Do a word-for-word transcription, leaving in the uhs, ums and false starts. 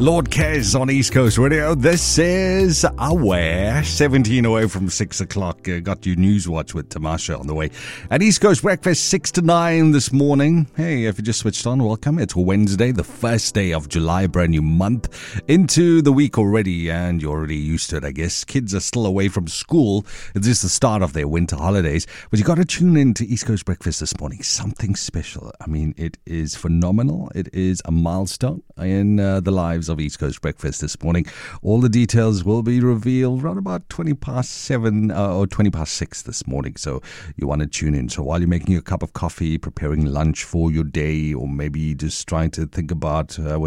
Lord Kez on East Coast Radio. This is Aware, seventeen away from six o'clock. Uh, got you News Watch with Tamasha on the way. At East Coast Breakfast, six to nine this morning. Hey, if you just switched on, welcome. It's Wednesday, the first day of July, brand new month. Into the week already, and you're already used to it, I guess. Kids are still away from school. It's just the start of their winter holidays. But you got to tune in to East Coast Breakfast this morning. Something special. I mean, it is phenomenal. It is a milestone in uh, the lives of East Coast Breakfast this morning. All the details will be revealed around about twenty past seven uh, or twenty past six this morning. So you want to tune in. So while you're making your cup of coffee, preparing lunch for your day, or maybe just trying to think about uh,